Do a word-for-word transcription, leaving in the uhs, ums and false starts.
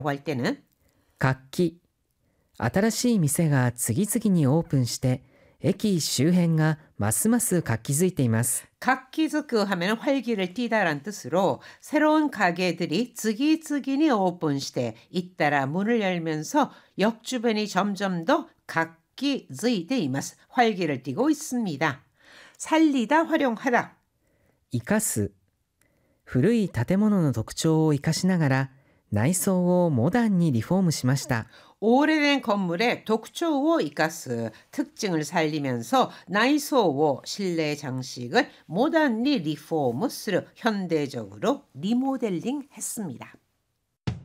할 때는 活気。新しい店が次々にオープンして、駅周辺がますます活気づいています。 각기즈그 하면 활기를 띠다란 뜻으로 새로운 가게들이 즈기즈기니 오픈시대 잇따라 문을 열면서 역 주변이 점점 더 각기즈이데이마스 활기를 띠고 있습니다. 살리다 활용하다 生かす。古い建物の特徴を生かしながら、内装をモダンにリフォームしました。 오래된 건물의 독초오 이가스 특징을 살리면서 나이소오 실내 장식을 모던리 리포무스를 현대적으로 리모델링 했습니다.